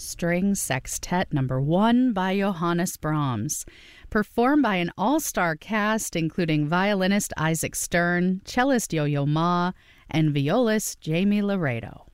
String Sextet No. 1 by Johannes Brahms, performed by an all-star cast including violinist Isaac Stern, cellist Yo-Yo Ma, and violist Jamie Laredo.